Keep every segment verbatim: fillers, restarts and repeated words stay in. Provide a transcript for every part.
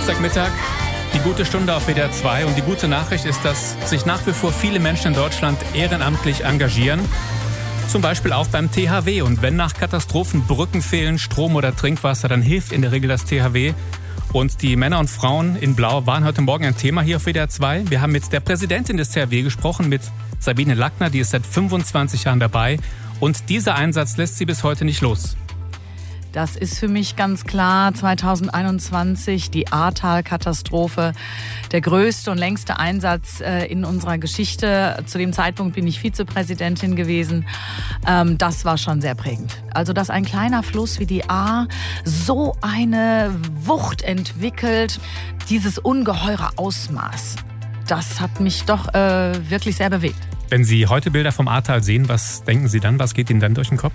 Samstagmittag, die gute Stunde auf W D R zwei. Und die gute Nachricht ist, dass sich nach wie vor viele Menschen in Deutschland ehrenamtlich engagieren. Zum Beispiel auch beim T H W. Und wenn nach Katastrophen Brücken fehlen, Strom oder Trinkwasser, dann hilft in der Regel das T H W. Und die Männer und Frauen in Blau waren heute Morgen ein Thema hier auf W D R zwei. Wir haben mit der Präsidentin des T H W gesprochen, mit Sabine Lackner, die ist seit fünfundzwanzig Jahren dabei. Und dieser Einsatz lässt sie bis heute nicht los. Das ist für mich ganz klar zweitausendeinundzwanzig, die Ahrtal-Katastrophe, der größte und längste Einsatz in unserer Geschichte. Zu dem Zeitpunkt bin ich Vizepräsidentin gewesen. Das war schon sehr prägend. Also, dass ein kleiner Fluss wie die Ahr so eine Wucht entwickelt, dieses ungeheure Ausmaß, das hat mich doch äh, wirklich sehr bewegt. Wenn Sie heute Bilder vom Ahrtal sehen, was denken Sie dann? Was geht Ihnen dann durch den Kopf?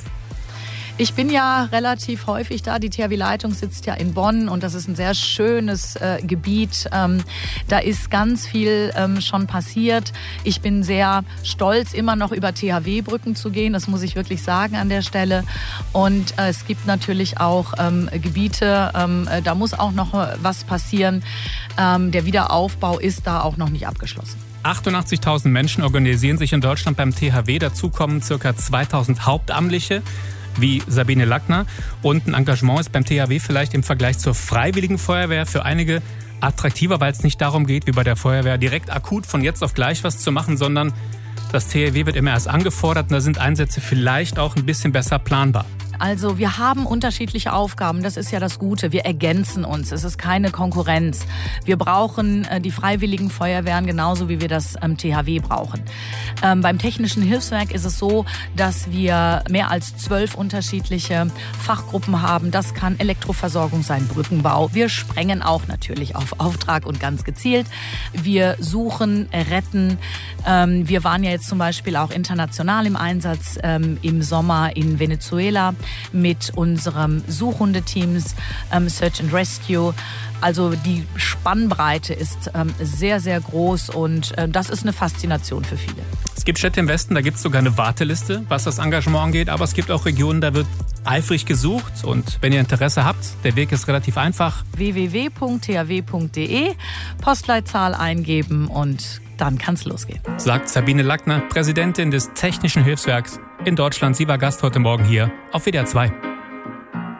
Ich bin ja relativ häufig da. Die T H W-Leitung sitzt ja in Bonn und das ist ein sehr schönes äh, Gebiet. Ähm, da ist ganz viel ähm, schon passiert. Ich bin sehr stolz, immer noch über T H W-Brücken zu gehen. Das muss ich wirklich sagen an der Stelle. Und äh, es gibt natürlich auch ähm, Gebiete, ähm, da muss auch noch was passieren. Ähm, der Wiederaufbau ist da auch noch nicht abgeschlossen. achtundachtzigtausend Menschen organisieren sich in Deutschland beim T H W. Dazu kommen ca. zweitausend Hauptamtliche, wie Sabine Lackner. Und ein Engagement ist beim T H W vielleicht im Vergleich zur Freiwilligen Feuerwehr für einige attraktiver, weil es nicht darum geht, wie bei der Feuerwehr, direkt akut von jetzt auf gleich was zu machen, sondern das T H W wird immer erst angefordert und da sind Einsätze vielleicht auch ein bisschen besser planbar. Also wir haben unterschiedliche Aufgaben, das ist ja das Gute. Wir ergänzen uns, es ist keine Konkurrenz. Wir brauchen äh, die Freiwilligen Feuerwehren genauso, wie wir das ähm, T H W brauchen. Ähm, beim Technischen Hilfswerk ist es so, dass wir mehr als zwölf unterschiedliche Fachgruppen haben. Das kann Elektroversorgung sein, Brückenbau. Wir sprengen auch natürlich auf Auftrag und ganz gezielt. Wir suchen, retten. Ähm, wir waren ja jetzt zum Beispiel auch international im Einsatz ähm, im Sommer in Venezuela mit unserem Suchhundeteams ähm, Search and Rescue. Also die Spannbreite ist ähm, sehr, sehr groß und äh, das ist eine Faszination für viele. Es gibt Städte im Westen, da gibt es sogar eine Warteliste, was das Engagement angeht. Aber es gibt auch Regionen, da wird eifrig gesucht. Und wenn ihr Interesse habt, der Weg ist relativ einfach. w w w punkt t h w punkt d e, Postleitzahl eingeben und dann kann es losgehen. Sagt Sabine Lackner, Präsidentin des Technischen Hilfswerks in Deutschland. Sie war Gast heute Morgen hier auf W D R zwei.